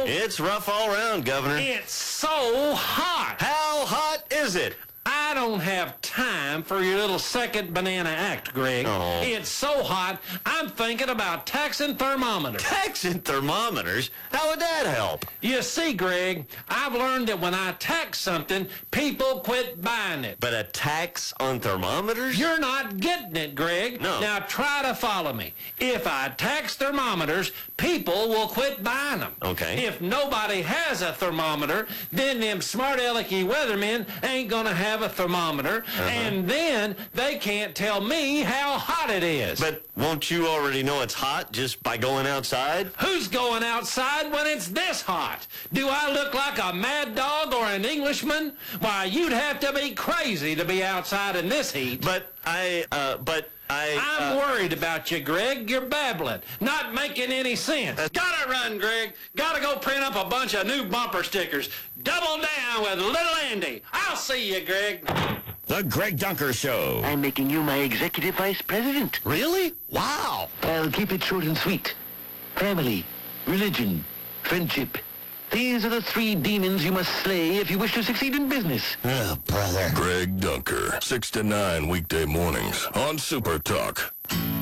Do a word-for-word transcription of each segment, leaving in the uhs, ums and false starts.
know? It's rough all around, Governor. It's so hot. How hot is it? I don't have time for your little second banana act, Greg. Oh. It's so hot, I'm thinking about taxing thermometers. Taxing thermometers? How would that help? You see, Greg, I've learned that when I tax something, people quit buying it. But a tax on thermometers? You're not getting it, Greg. No. Now try to follow me. If I tax thermometers, people will quit buying them. Okay. If nobody has a thermometer, then them smart alecky weathermen ain't gonna have a thermometer, uh-huh. and then they can't tell me how hot it is. But won't you already know it's hot just by going outside? Who's going outside when it's this hot? Do I look like a mad dog or an Englishman? Why, you'd have to be crazy to be outside in this heat. But I, uh, but I... I'm uh, worried about you, Greg. You're babbling. Not making any sense. Gotta run, Greg. Gotta go print up a bunch of new bumper stickers. Double down with Little Andy. I'll see you, Greg. The Greg Dunker Show. I'm making you my executive vice president. Really? Wow. I'll keep it short and sweet. Family, religion, friendship. These are the three demons you must slay if you wish to succeed in business. Oh, brother. Greg Dunker, six to nine weekday mornings on Super Talk.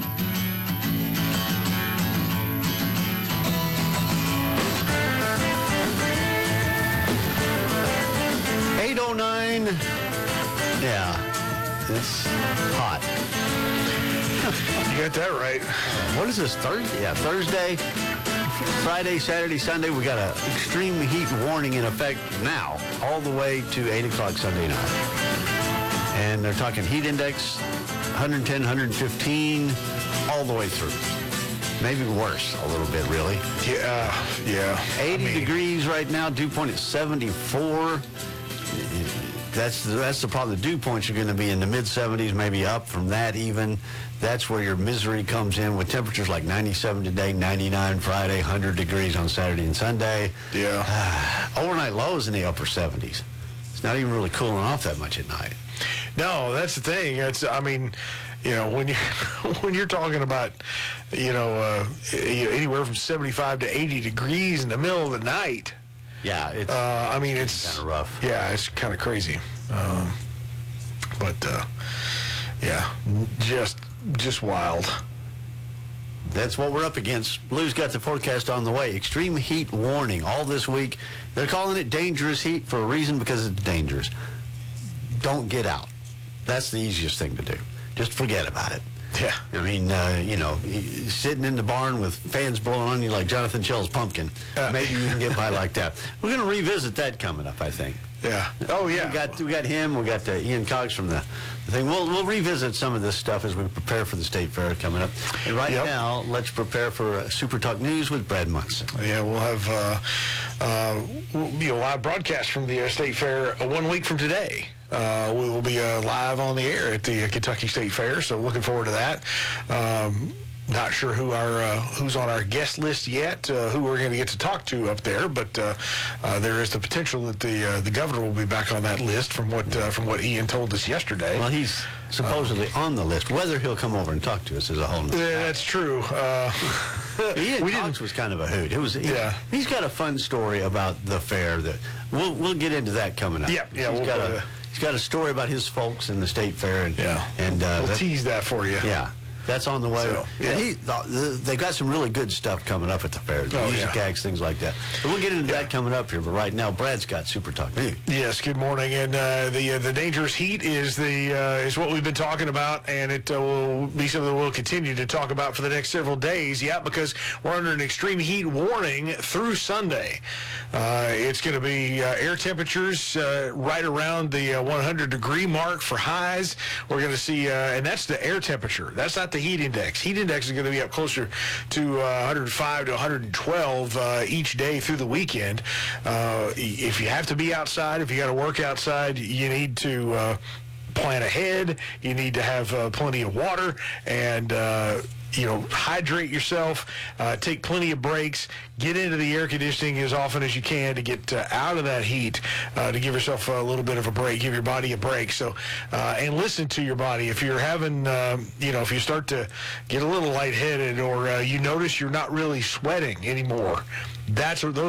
eight oh nine. Yeah, it's hot. You got that right. What is this, Thursday? Yeah, Thursday, Friday, Saturday, Sunday. We got an extreme heat warning in effect now, all the way to eight o'clock Sunday night. And they're talking heat index, one ten, one fifteen, all the way through. Maybe worse a little bit, really. Yeah, yeah. eighty I mean, degrees right now, dew point is seventy-four. That's the, that's the problem. The dew points are going to be in the mid-seventies, maybe up from that even. That's where your misery comes in with temperatures like ninety-seven today, ninety-nine Friday, one hundred degrees on Saturday and Sunday. Yeah. Uh, overnight lows in the upper seventies. It's not even really cooling off that much at night. No, that's the thing. It's, I mean, you know, when you when you're talking about, you know, uh, anywhere from seventy-five to eighty degrees in the middle of the night. Yeah, it's Uh, I mean, it's kind of rough. Yeah, it's kind of crazy. Um, but uh, yeah, just just wild. That's what we're up against. Blue's got the forecast on the way. Extreme heat warning all this week. They're calling it dangerous heat for a reason, because it's dangerous. Don't get out. That's the easiest thing to do. Just forget about it. Yeah. I mean, uh, you know, sitting in the barn with fans blowing on you like Jonathan Shell's pumpkin. Uh, Maybe you can get by like that. We're going to revisit that coming up, I think. Yeah. Oh, yeah. We got we got him. We got uh, Ian Cox from the, the thing. We'll we'll revisit some of this stuff as we prepare for the State Fair coming up. And right Yep. now, let's prepare for uh, Super Talk News with Brad Munson. Yeah, we'll have uh, uh, we'll be a live broadcast from the uh, State Fair uh, one week from today. Uh, we will be uh, live on the air at the uh, Kentucky State Fair, so looking forward to that. Um, not sure who our uh, who's on our guest list yet, uh, who we're going to get to talk to up there, but uh, uh, there is the potential that the uh, the governor will be back on that list from what uh, from what Ian told us yesterday. Well, he's supposedly uh, on the list. Whether he'll come over and talk to us is a whole. Yeah, that's true. Uh, Ian we Cox didn't. was kind of a hoot. It was. He, Yeah. He's got a fun story about the fair that we'll we'll get into that coming up. Yeah, yeah, He's we'll got go a to- he's got a story about his folks in the State Fair, and Yeah, and uh, we'll that- tease that for you. yeah. That's on the way. So, yeah. And he, the, they got some really good stuff coming up at the fair. Oh, Music yeah. acts, things like that. But we'll get into Yeah. that coming up here. But right now, Brad's got Super Talk News. Yes, good morning. And uh, the uh, the dangerous heat is the uh, is what we've been talking about, and it uh, will be something we'll continue to talk about for the next several days. Yeah, because we're under an extreme heat warning through Sunday. Uh, it's going to be uh, air temperatures uh, right around the uh, one hundred degree mark for highs. We're going to see, uh, and that's the air temperature. That's not the heat index. Heat index is going to be up closer to uh, one hundred five to one hundred twelve uh, each day through the weekend. Uh, if you have to be outside, if you got to work outside, you need to uh, plan ahead. You need to have uh, plenty of water and uh, you know, hydrate yourself, uh, take plenty of breaks, get into the air conditioning as often as you can to get uh, out of that heat, uh, to give yourself a little bit of a break, give your body a break. So, uh, and listen to your body. If you're having, um, you know, if you start to get a little lightheaded or uh, you notice you're not really sweating anymore, that's those